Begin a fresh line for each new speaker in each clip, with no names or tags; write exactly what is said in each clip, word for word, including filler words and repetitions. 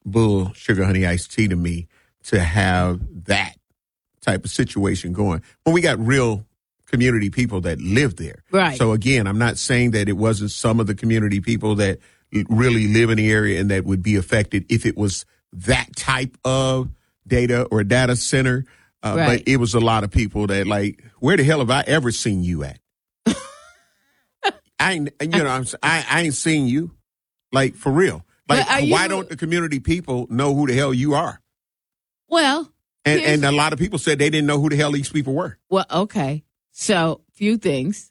bull sugar honey iced tea to me to have that type of situation going when we got real community people that live there.
Right.
So again, I'm not saying that it wasn't some of the community people that really live in the area and that would be affected if it was that type of data or data center. Uh,
right.
But it was a lot of people that like, where the hell have I ever seen you at? I ain't, you know, I'm, I, I ain't seen you. Like, for real. Like,
you,
why don't the community people know who the hell you are?
Well.
And, and a lot of people said they didn't know who the hell these people were.
Well, okay. So, few things.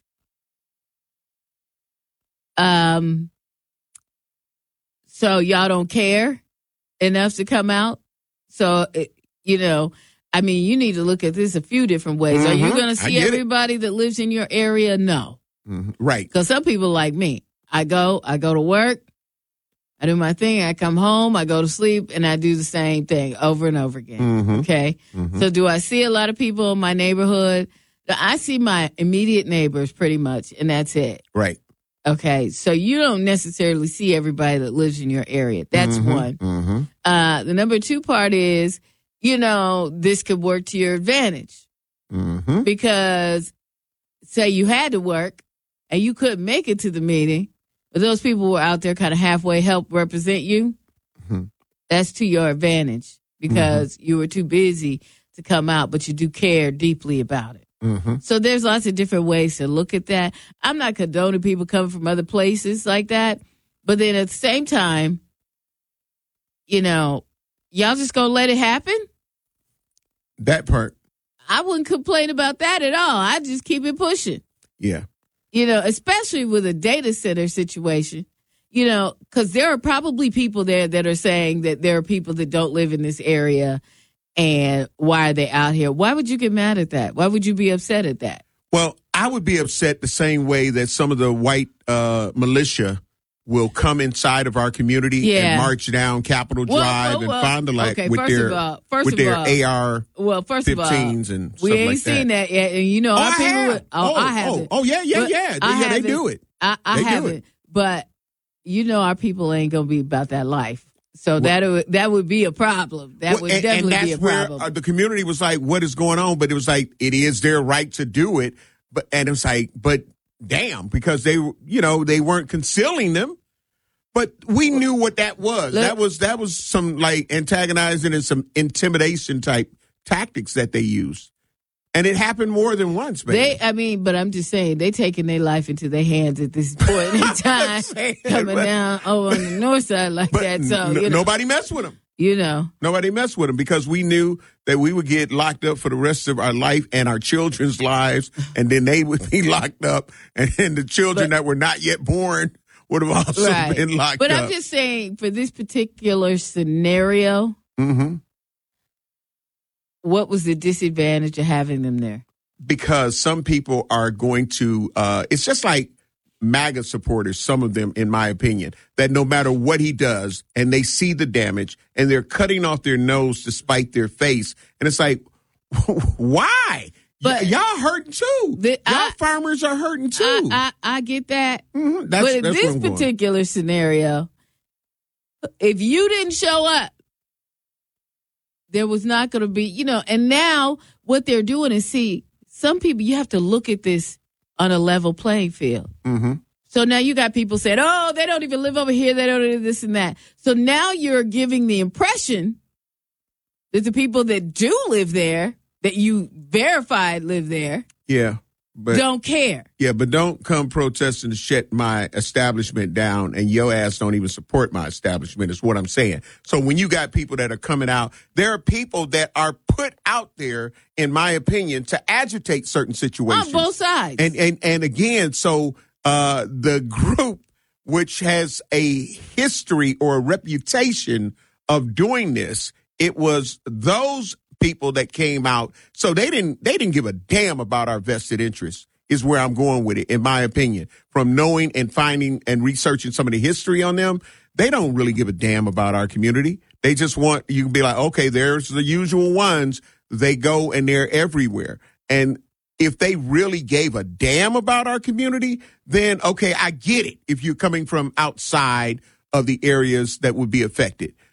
Um. So, y'all don't care enough to come out? So, you know, I mean, you need to look at this a few different ways. Mm-hmm. Are you going to see everybody it. that lives in your area? No.
Mm-hmm. Right.
Because some people like me, I go, I go to work, I do my thing, I come home, I go to sleep, and I do the same thing over and over again.
Mm-hmm.
Okay?
Mm-hmm.
So do I see a lot of people in my neighborhood? I see my immediate neighbors pretty much, and that's it.
Right.
Okay? So you don't necessarily see everybody that lives in your area. That's
mm-hmm.
one.
Mm-hmm.
Uh, the number two part is, you know, this could work to your advantage.
Mm-hmm.
Because say you had to work, and you couldn't make it to the meeting, but those people were out there kind of halfway help represent you,
mm-hmm.
that's to your advantage because mm-hmm. you were too busy to come out, but you do care deeply about it.
Mm-hmm.
So there's lots of different ways to look at that. I'm not condoning people coming from other places like that, but then at the same time, you know, y'all just gonna let it happen?
That part.
I wouldn't complain about that at all. I just keep it pushing.
Yeah.
You know, especially with a data center situation, you know, because there are probably people there that are saying that there are people that don't live in this area and why are they out here? Why would you get mad at that? Why would you be upset at that?
Well, I would be upset the same way that some of the white uh, militia will come inside of our community
yeah.
and march down Capitol
well,
Drive
well, well,
and Fond du Lac
okay,
with
first
their,
of all, first
with
of
their
all,
A R
well, first of all,
fifteens and stuff
we ain't
like
seen
that.
that yet. And you know,
oh,
our
I
people,
have.
would, oh,
oh,
I haven't.
Oh, oh, yeah, yeah,
but
yeah.
I
yeah, they do it.
I, I
they
haven't.
do it.
But you know, our people ain't gonna be about that life. So well, that would that would be a problem. That
well,
would
and,
definitely
and that's
be a
where,
problem.
Uh, the community was like, "What is going on?" But it was like, it is their right to do it. But and it's like, but damn, because they, you know, they weren't concealing them. But we knew what that was.
Look,
that was that was some like antagonizing and some intimidation type tactics that they used. And it happened more than once, baby.
They, I mean, but I'm just saying, they taking their life into their hands at this point in time,
saying,
coming
but,
down over on the north side like that. So
n-
you know,
nobody messed with them.
You know,
nobody messed with them because we knew that we would get locked up for the rest of our life and our children's lives, and then they would be locked up, and then the children but, that were not yet born would have also
right.
been locked
but
up.
But I'm just saying, for this particular scenario,
mm-hmm.
what was the disadvantage of having them there?
Because some people are going to, uh, it's just like MAGA supporters, some of them, in my opinion, that no matter what he does, and they see the damage, and they're cutting off their nose to spite their face. And it's like, why? But y- y'all hurting too. The, y'all I, farmers are hurting too.
I, I, I get that.
Mm-hmm. That's,
but in
that's
this particular going. scenario, if you didn't show up, there was not going to be, you know, and now what they're doing is, see, some people, you have to look at this on a level playing field.
Mm-hmm.
So now you got people saying, oh, they don't even live over here. They don't do this and that. So now you're giving the impression that the people that do live there, that you verified live there,
yeah, but
don't care.
Yeah, but don't come protesting to shut my establishment down, and your ass don't even support my establishment is what I'm saying. So when you got people that are coming out, there are people that are put out there, in my opinion, to agitate certain situations.
On both sides.
And and and again, so uh, the group which has a history or a reputation of doing this, it was those people that came out. So they didn't they didn't give a damn about our vested interests, is where I'm going with it, in my opinion. From knowing and finding and researching some of the history on them, they don't really give a damn about our community. They just want, you can be like, okay, there's the usual ones. They go and they're everywhere. And if they really gave a damn about our community, then, okay, I get it if you're coming from outside of the areas that would be affected.